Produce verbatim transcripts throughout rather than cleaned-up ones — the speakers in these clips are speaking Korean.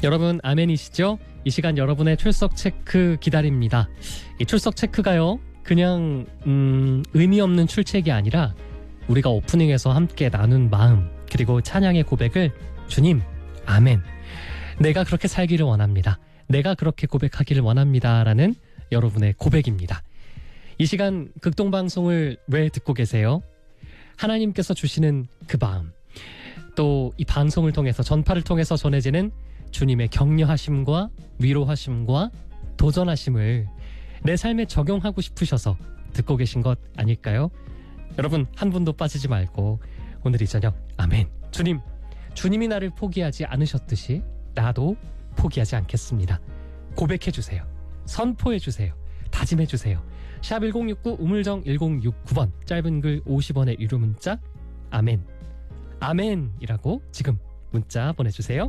여러분 아멘이시죠? 이 시간 여러분의 출석 체크 기다립니다. 이 출석 체크가요, 그냥 음, 의미 없는 출첵이 아니라 우리가 오프닝에서 함께 나눈 마음, 그리고 찬양의 고백을 주님, 아멘, 내가 그렇게 살기를 원합니다, 내가 그렇게 고백하기를 원합니다 라는 여러분의 고백입니다. 이 시간 극동방송을 왜 듣고 계세요? 하나님께서 주시는 그 마음, 또 이 방송을 통해서, 전파를 통해서 전해지는 주님의 격려하심과 위로하심과 도전하심을 내 삶에 적용하고 싶으셔서 듣고 계신 것 아닐까요? 여러분 한 분도 빠지지 말고 오늘 이 저녁 아멘, 주님, 주님이 나를 포기하지 않으셨듯이 나도 포기하지 않겠습니다. 고백해주세요. 선포해주세요. 다짐해주세요. 샵 일공육구 우물정 일공육구 번, 짧은 글 오십 원의 유료 문자 아멘, 아멘이라고 지금 문자 보내주세요.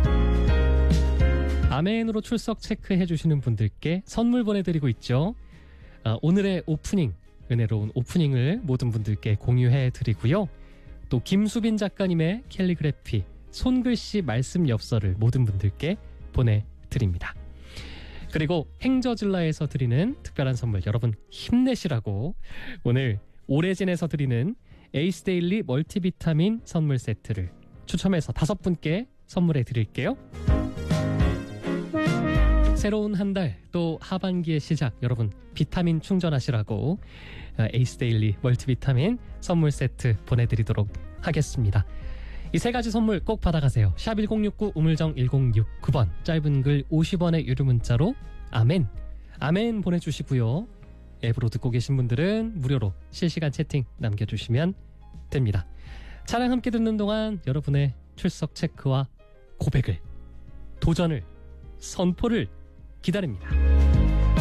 아멘으로 출석 체크해주시는 분들께 선물 보내드리고 있죠. 아, 오늘의 오프닝, 은혜로운 오프닝을 모든 분들께 공유해드리고요. 또 김수빈 작가님의 캘리그래피 손글씨 말씀 엽서를 모든 분들께 보내드립니다. 그리고 행저질라에서 드리는 특별한 선물, 여러분 힘내시라고 오늘 오레진에서 드리는 에이스 데일리 멀티비타민 선물 세트를 추첨해서 다섯 분께 선물해 드릴게요. 새로운 한 달, 또 하반기의 시작, 여러분 비타민 충전하시라고 에이스 데일리 멀티비타민 선물 세트 보내드리도록 하겠습니다. 이 세 가지 선물 꼭 받아가세요. 샵 일공육구 우물정 일공육구 번, 짧은 글 오십 원의 유료 문자로 아멘, 아멘 보내주시고요. 앱으로 듣고 계신 분들은 무료로 실시간 채팅 남겨주시면 됩니다. 찬양 함께 듣는 동안 여러분의 출석 체크와 고백을, 도전을, 선포를 기다립니다.